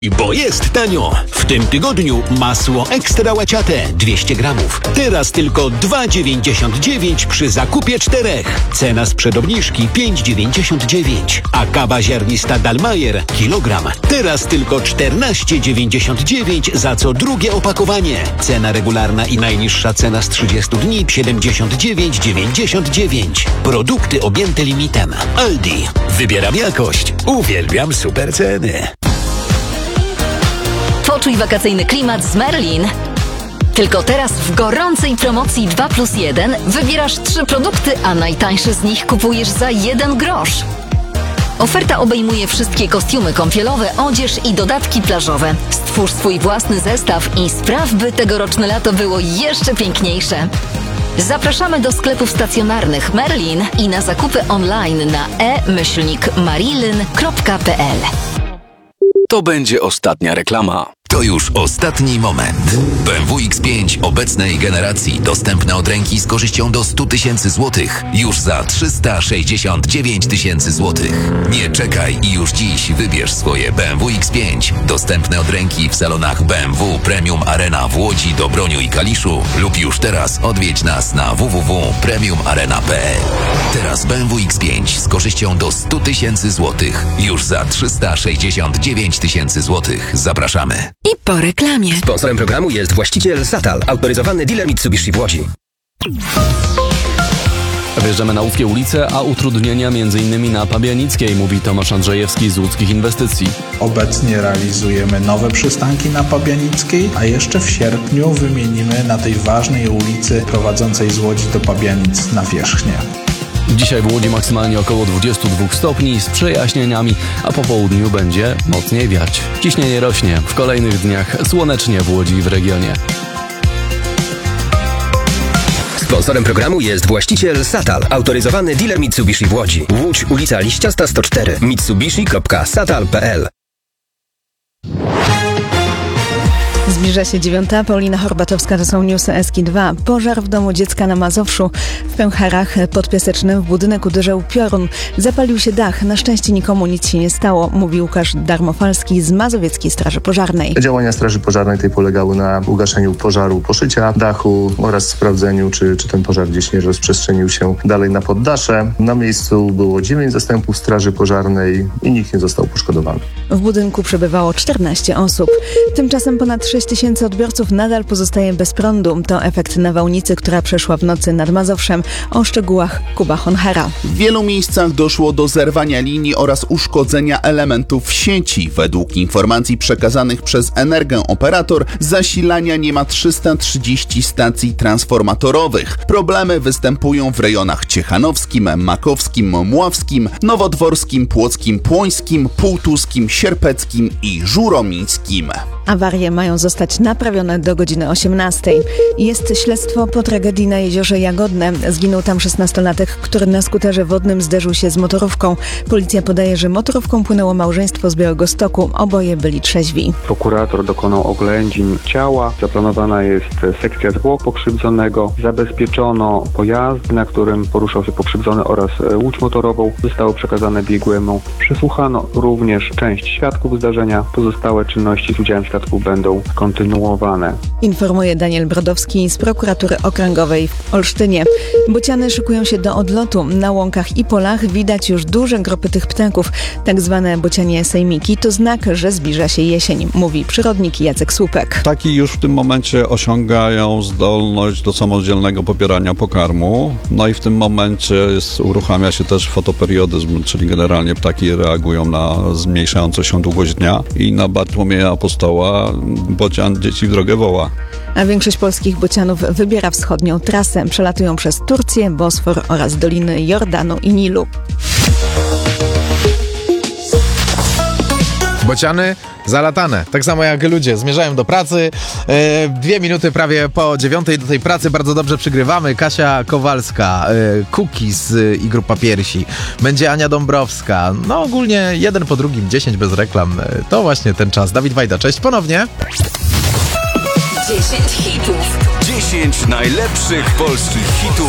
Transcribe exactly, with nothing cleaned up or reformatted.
Bo jest tanio. W tym tygodniu masło ekstra łaciate dwieście gramów. Teraz tylko dwa dziewięćdziesiąt dziewięć przy zakupie czterech. Cena sprzed obniżki pięć dziewięćdziesiąt dziewięć. A kawa ziarnista Dalmajer kilogram. Teraz tylko czternaście dziewięćdziesiąt dziewięć za co drugie opakowanie. Cena regularna i najniższa cena z trzydziestu dni siedemdziesiąt dziewięć dziewięćdziesiąt dziewięć. Produkty objęte limitem. Aldi. Wybieram jakość. Uwielbiam super ceny. Poczuj wakacyjny klimat z Merlin. Tylko teraz w gorącej promocji dwa plus jeden wybierasz trzy produkty, a najtańsze z nich kupujesz za jeden grosz. Oferta obejmuje wszystkie kostiumy kąpielowe, odzież i dodatki plażowe. Stwórz swój własny zestaw i spraw, by tegoroczne lato było jeszcze piękniejsze. Zapraszamy do sklepów stacjonarnych Merlin i na zakupy online na e myślnik marilyn kropka p l. To będzie ostatnia reklama. To już ostatni moment. B M W X pięć obecnej generacji dostępne od ręki z korzyścią do sto tysięcy złotych już za trzysta sześćdziesiąt dziewięć tysięcy złotych. Nie czekaj i już dziś wybierz swoje B M W X pięć dostępne od ręki w salonach B M W Premium Arena w Łodzi, Dobroniu i Kaliszu lub już teraz odwiedź nas na w w w kropka premium arena kropka p l. Teraz B M W X pięć z korzyścią do sto tysięcy złotych już za trzysta sześćdziesiąt dziewięć tysięcy złotych. Zapraszamy. I po reklamie. Sponsorem programu jest właściciel Satal, autoryzowany dealer Mitsubishi w Łodzi. Wjeżdżamy na łódzkie ulice, a utrudnienia m.in. na Pabianickiej, mówi Tomasz Andrzejewski z Łódzkich Inwestycji. Obecnie realizujemy nowe przystanki na Pabianickiej, a jeszcze w sierpniu wymienimy na tej ważnej ulicy prowadzącej z Łodzi do Pabianic nawierzchnię. Dzisiaj w Łodzi maksymalnie około dwadzieścia dwa stopni z przejaśnieniami, a po południu będzie mocniej wiać. Ciśnienie rośnie. W kolejnych dniach słonecznie w Łodzi i w regionie. Sponsorem programu jest właściciel Satal, autoryzowany dealer Mitsubishi w Łodzi. Łódź, ulica Liściasta sto cztery, mitsubishi kropka satal kropka p l. Zbliża się dziewiąta. Paulina Horbatowska, to są newsy S K dwa. Pożar w domu dziecka na Mazowszu. W Pęcharach pod Piasecznym w budynek uderzył piorun. Zapalił się dach. Na szczęście nikomu nic się nie stało, mówi Łukasz Darmofalski z Mazowieckiej Straży Pożarnej. Działania Straży Pożarnej tej polegały na ugaszeniu pożaru poszycia dachu oraz sprawdzeniu, czy, czy ten pożar gdzieś nie rozprzestrzenił się dalej na poddasze. Na miejscu było dziewięć zastępów Straży Pożarnej i nikt nie został poszkodowany. W budynku przebywało czternaście osób. Tymczasem ponad sześć tysięcy odbiorców nadal pozostaje bez prądu. To efekt nawałnicy, która przeszła w nocy nad Mazowszem. O szczegółach Kuba Honchara. W wielu miejscach doszło do zerwania linii oraz uszkodzenia elementów sieci. Według informacji przekazanych przez Energę Operator zasilania nie ma trzysta trzydzieści stacji transformatorowych. Problemy występują w rejonach ciechanowskim, makowskim, mławskim, nowodworskim, płockim, płońskim, półtuskim, sierpeckim i żuromińskim. Awarie mają zostać naprawione do godziny osiemnastej. Jest śledztwo po tragedii na jeziorze Jagodne. Zginął tam szesnastolatek, który na skuterze wodnym zderzył się z motorówką. Policja podaje, że motorówką płynęło małżeństwo z Białegostoku. Oboje byli trzeźwi. Prokurator dokonał oględzin ciała. Zaplanowana jest sekcja zwłok pokrzywdzonego. Zabezpieczono pojazd, na którym poruszał się pokrzywdzony oraz łódź motorową. Zostało przekazane biegłemu. Przesłuchano również część świadków zdarzenia. Pozostałe czynności z udziałem świadków będą kontynuowane. Informuje Daniel Brodowski z Prokuratury Okręgowej w Olsztynie. Bociany szykują się do odlotu. Na łąkach i polach widać już duże grupy tych ptaków. Tak zwane bocianie sejmiki to znak, że zbliża się jesień, mówi przyrodnik Jacek Słupek. Ptaki już w tym momencie osiągają zdolność do samodzielnego popierania pokarmu. No i w tym momencie jest, uruchamia się też fotoperiodyzm, czyli generalnie ptaki reagują na zmniejszającą się długość dnia i na Bartłomieja Apostoła bocian dzieci w drogę woła. A większość polskich bocianów wybiera wschodnią trasę. Przelatują przez Turcję, Bosfor oraz doliny Jordanu i Nilu. Bociany zalatane, tak samo jak ludzie, zmierzają do pracy. E, dwie minuty prawie po dziewiątej do tej pracy bardzo dobrze przygrywamy. Kasia Kowalska, e, Cookies e, i Grupa Piersi. Będzie Ania Dąbrowska. No ogólnie jeden po drugim, dziesięć bez reklam. E, to właśnie ten czas. Dawid Wajda, cześć ponownie. dziesięć hitów. dziesięć najlepszych polskich hitów